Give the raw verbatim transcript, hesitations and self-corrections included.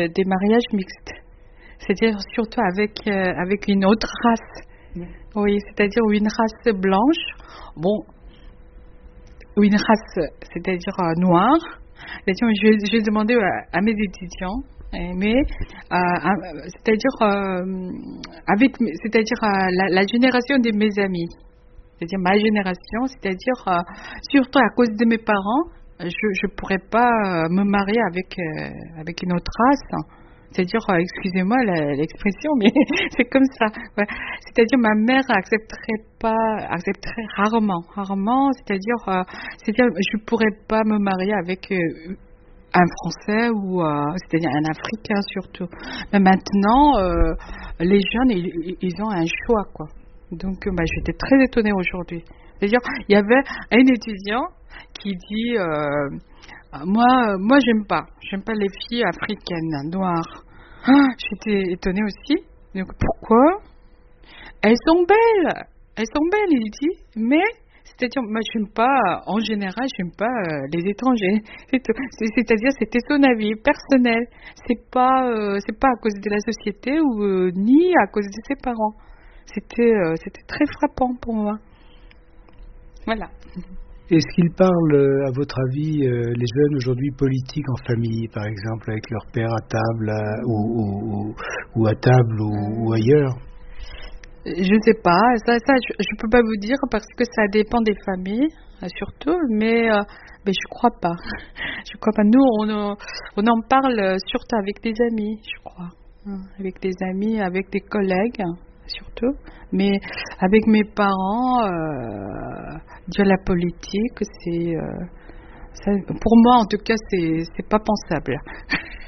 des mariages mixtes. C'est-à-dire surtout avec, euh, avec une autre race. Oui, oui, c'est-à-dire une race blanche, bon, ou une race, c'est-à-dire euh, noire. C'est-à-dire, je, je demandais à, à mes étudiants, mais euh, euh, c'est-à-dire euh, avec, c'est-à-dire euh, la, la génération de mes amis, c'est-à-dire ma génération, c'est-à-dire euh, surtout à cause de mes parents, je ne pourrais pas euh, me marier avec euh, avec une autre race. C'est-à-dire, euh, excusez-moi la, l'expression, mais c'est comme ça. Ouais. C'est-à-dire, ma mère accepterait pas, accepterait rarement, rarement. C'est-à-dire, euh, c'est-à-dire, je pourrais pas me marier avec euh, un Français ou, euh, c'est-à-dire un Africain surtout. Mais maintenant, euh, les jeunes, ils, ils ont un choix, quoi. Donc, bah, j'étais très étonnée aujourd'hui. C'est-à-dire, il y avait un étudiant qui dit. Euh, Moi, moi, j'aime pas. J'aime pas les filles africaines, noires. Ah, j'étais étonnée aussi. Donc, pourquoi? Elles sont belles. Elles sont belles, il dit. Mais, c'est-à-dire, moi, j'aime pas, en général, j'aime pas euh, les étrangers. C'est tout. C'est, c'est-à-dire, c'était son avis personnel. C'est pas, euh, c'est pas à cause de la société ou euh, ni à cause de ses parents. C'était, euh, c'était très frappant pour moi. Voilà. Est-ce qu'ils parlent, à votre avis, euh, les jeunes aujourd'hui politiques en famille, par exemple, avec leur père à table à, ou, ou, ou à table ou, ou ailleurs? Je ne sais pas, ça, ça je ne peux pas vous dire parce que ça dépend des familles, surtout, mais, euh, mais je ne crois pas. Je crois pas. Nous, on, on en parle surtout avec des amis, je crois. Avec des amis, avec des collègues. Surtout, mais avec mes parents, euh, dire la politique, c'est, euh, ça, pour moi en tout cas, c'est, c'est pas pensable.